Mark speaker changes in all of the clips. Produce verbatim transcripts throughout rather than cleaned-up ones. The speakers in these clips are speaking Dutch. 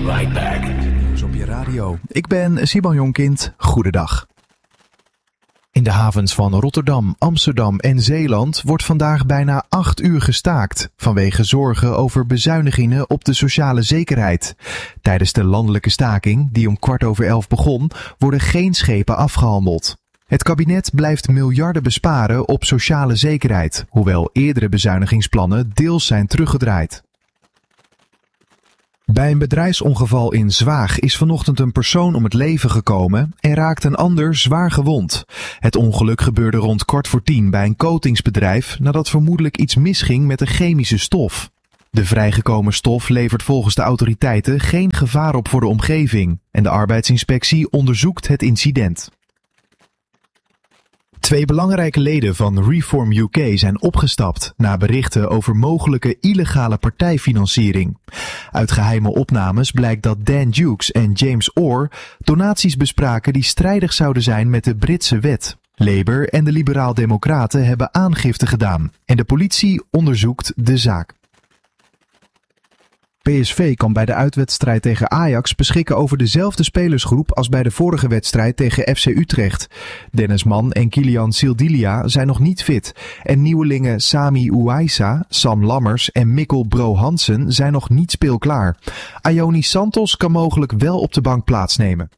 Speaker 1: right back.
Speaker 2: Nieuws op je radio. Ik ben Simon Jonkind. Goedendag.
Speaker 3: In de havens van Rotterdam, Amsterdam en Zeeland wordt vandaag bijna acht uur gestaakt vanwege zorgen over bezuinigingen op de sociale zekerheid. Tijdens de landelijke staking, die om kwart over elf begon, worden geen schepen afgehandeld. Het kabinet blijft miljarden besparen op sociale zekerheid, hoewel eerdere bezuinigingsplannen deels zijn teruggedraaid. Bij een bedrijfsongeval in Zwaag is vanochtend een persoon om het leven gekomen en raakt een ander zwaar gewond. Het ongeluk gebeurde rond kwart voor tien bij een coatingsbedrijf nadat vermoedelijk iets misging met een chemische stof. De vrijgekomen stof levert volgens de autoriteiten geen gevaar op voor de omgeving en de arbeidsinspectie onderzoekt het incident. Twee belangrijke leden van Reform U K zijn opgestapt na berichten over mogelijke illegale partijfinanciering. Uit geheime opnames blijkt dat Dan Dukes en James Orr donaties bespraken die strijdig zouden zijn met de Britse wet. Labour en de Liberaal-Democraten hebben aangifte gedaan en de politie onderzoekt de zaak. P S V kan bij de uitwedstrijd tegen Ajax beschikken over dezelfde spelersgroep als bij de vorige wedstrijd tegen F C Utrecht. Dennis Man en Kilian Sildilia zijn nog niet fit en nieuwelingen Sami Ouaissa, Sam Lammers en Mikkel Bro Hansen zijn nog niet speelklaar. Ioni Santos kan mogelijk wel op de bank plaatsnemen.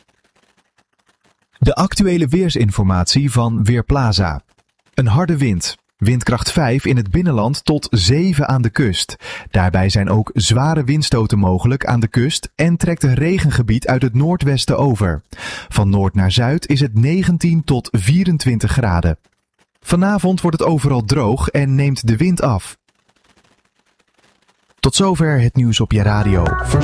Speaker 3: De actuele weersinformatie van Weerplaza. Een harde wind. Windkracht vijf in het binnenland tot zeven aan de kust. Daarbij zijn ook zware windstoten mogelijk aan de kust en trekt een regengebied uit het noordwesten over. Van noord naar zuid is het negentien tot vierentwintig graden. Vanavond wordt het overal droog en neemt de wind af. Tot zover het nieuws op je radio.